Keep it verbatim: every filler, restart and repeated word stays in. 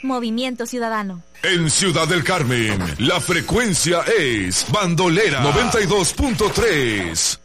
Movimiento Ciudadano. En Ciudad del Carmen, la frecuencia es Bandolera noventa y dos punto tres.